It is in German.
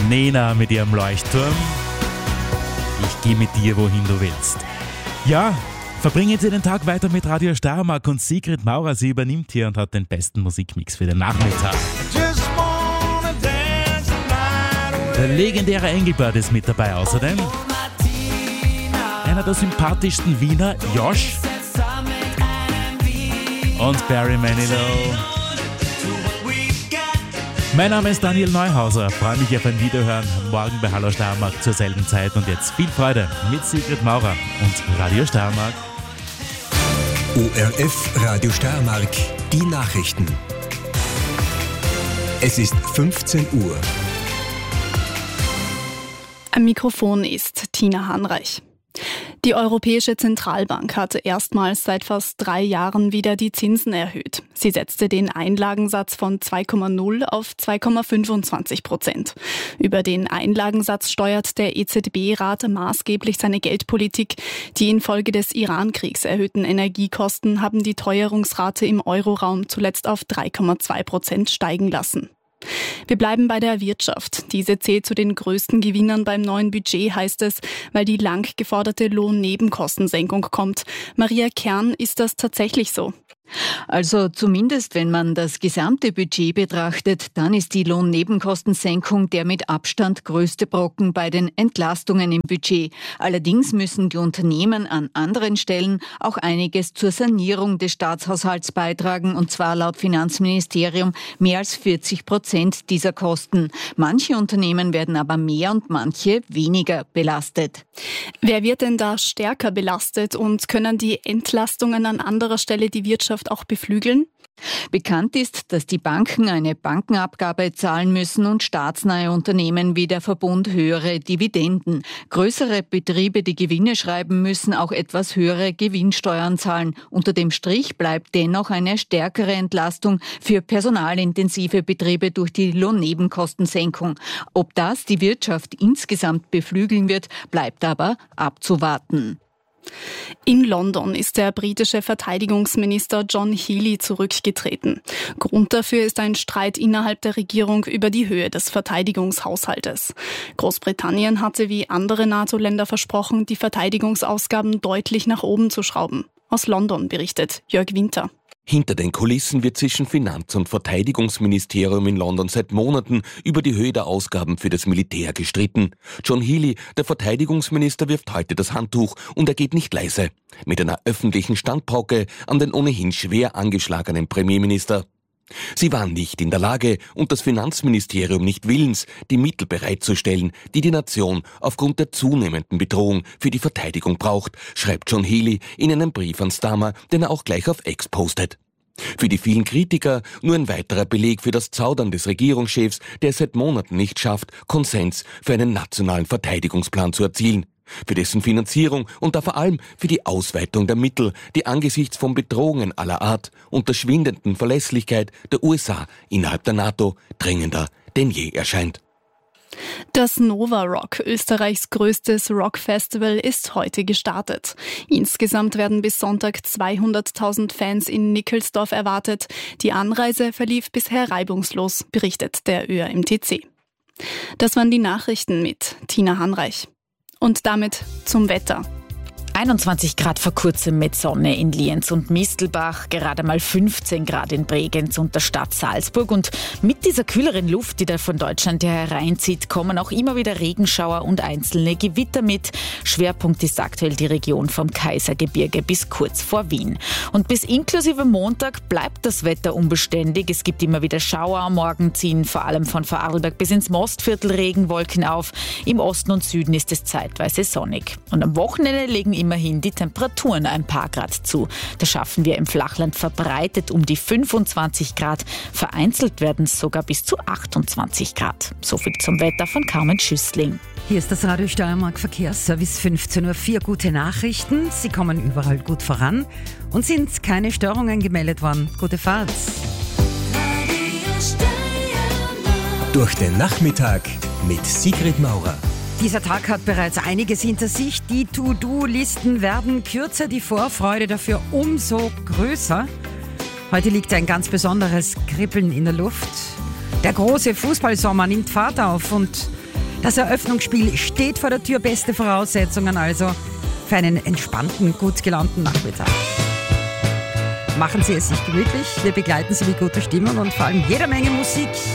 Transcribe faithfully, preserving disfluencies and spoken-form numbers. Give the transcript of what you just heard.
Nena mit ihrem Leuchtturm. Ich gehe mit dir, wohin du willst. Ja, verbringen Sie den Tag weiter mit Radio Steiermark und Sigrid Maurer. Sie übernimmt hier und hat den besten Musikmix für den Nachmittag. Der legendäre Engelbert ist mit dabei außerdem. Einer der sympathischsten Wiener, Josh. Und Barry Manilow. Mein Name ist Daniel Neuhauser. Freue mich auf ein Wiederhören morgen bei Hallo Steiermark zur selben Zeit. Und jetzt viel Freude mit Sigrid Maurer und Radio Steiermark. O R F Radio Steiermark, die Nachrichten. Es ist fünfzehn Uhr. Am Mikrofon ist Tina Hanreich. Die Europäische Zentralbank hatte erstmals seit fast drei Jahren wieder die Zinsen erhöht. Sie setzte den Einlagensatz von zwei Komma null auf zwei Komma fünfundzwanzig Prozent. Über den Einlagensatz steuert der E Z B-Rat maßgeblich seine Geldpolitik. Die infolge des Iran-Kriegs erhöhten Energiekosten haben die Teuerungsrate im Euroraum zuletzt auf drei Komma zwei Prozent steigen lassen. Wir bleiben bei der Wirtschaft. Diese zählt zu den größten Gewinnern beim neuen Budget, heißt es, weil die lang geforderte Lohnnebenkostensenkung kommt. Maria Kern, ist das tatsächlich so? Also zumindest, wenn man das gesamte Budget betrachtet, dann ist die Lohnnebenkostensenkung der mit Abstand größte Brocken bei den Entlastungen im Budget. Allerdings müssen die Unternehmen an anderen Stellen auch einiges zur Sanierung des Staatshaushalts beitragen, und zwar laut Finanzministerium mehr als vierzig Prozent dieser Kosten. Manche Unternehmen werden aber mehr und manche weniger belastet. Wer wird denn da stärker belastet und können die Entlastungen an anderer Stelle die Wirtschaft auch beflügeln? Bekannt ist, dass die Banken eine Bankenabgabe zahlen müssen und staatsnahe Unternehmen wie der Verbund höhere Dividenden. Größere Betriebe, die Gewinne schreiben, müssen auch etwas höhere Gewinnsteuern zahlen. Unter dem Strich bleibt dennoch eine stärkere Entlastung für personalintensive Betriebe durch die Lohnnebenkostensenkung. Ob das die Wirtschaft insgesamt beflügeln wird, bleibt aber abzuwarten. In London ist der britische Verteidigungsminister John Healey zurückgetreten. Grund dafür ist ein Streit innerhalb der Regierung über die Höhe des Verteidigungshaushaltes. Großbritannien hatte wie andere NATO-Länder versprochen, die Verteidigungsausgaben deutlich nach oben zu schrauben. Aus London berichtet Jörg Winter. Hinter den Kulissen wird zwischen Finanz- und Verteidigungsministerium in London seit Monaten über die Höhe der Ausgaben für das Militär gestritten. John Healey, der Verteidigungsminister, wirft heute das Handtuch und er geht nicht leise. Mit einer öffentlichen Standpauke an den ohnehin schwer angeschlagenen Premierminister. Sie waren nicht in der Lage und das Finanzministerium nicht willens, die Mittel bereitzustellen, die die Nation aufgrund der zunehmenden Bedrohung für die Verteidigung braucht, schreibt John Healey in einem Brief an Starmer, den er auch gleich auf X postet. Für die vielen Kritiker nur ein weiterer Beleg für das Zaudern des Regierungschefs, der es seit Monaten nicht schafft, Konsens für einen nationalen Verteidigungsplan zu erzielen. Für dessen Finanzierung und da vor allem für die Ausweitung der Mittel, die angesichts von Bedrohungen aller Art und der schwindenden Verlässlichkeit der U S A innerhalb der NATO dringender denn je erscheint. Das Nova Rock, Österreichs größtes Rockfestival, ist heute gestartet. Insgesamt werden bis Sonntag zweihunderttausend Fans in Nickelsdorf erwartet. Die Anreise verlief bisher reibungslos, berichtet der Ö R M T C. Das waren die Nachrichten mit Tina Hanreich. Und damit zum Wetter. einundzwanzig Grad vor kurzem mit Sonne in Lienz und Mistelbach, gerade mal fünfzehn Grad in Bregenz und der Stadt Salzburg. Und mit dieser kühleren Luft, die da von Deutschland her hereinzieht, kommen auch immer wieder Regenschauer und einzelne Gewitter mit. Schwerpunkt ist aktuell die Region vom Kaisergebirge bis kurz vor Wien. Und bis inklusive Montag bleibt das Wetter unbeständig. Es gibt immer wieder Schauer. Am Morgen ziehen vor allem von Vorarlberg bis ins Mostviertel Regenwolken auf. Im Osten und Süden ist es zeitweise sonnig. Und am Wochenende legen immer immerhin die Temperaturen ein paar Grad zu. Da schaffen wir im Flachland verbreitet um die fünfundzwanzig Grad. Vereinzelt werden es sogar bis zu achtundzwanzig Grad. So viel zum Wetter von Carmen Schüssling. Hier ist das Radio Steiermark Verkehrsservice, fünfzehn Uhr vier. Gute Nachrichten. Sie kommen überall gut voran und sind keine Störungen gemeldet worden. Gute Fahrt. Durch den Nachmittag mit Sigrid Maurer. Dieser Tag hat bereits einiges hinter sich. Die To-Do-Listen werden kürzer, die Vorfreude dafür umso größer. Heute liegt ein ganz besonderes Kribbeln in der Luft. Der große Fußballsommer nimmt Fahrt auf und Das Eröffnungsspiel steht vor der Tür, beste Voraussetzungen also für einen entspannten, gut gelaunten Nachmittag. Machen Sie es sich gemütlich, wir begleiten Sie mit guter Stimmung und vor allem jeder Menge Musik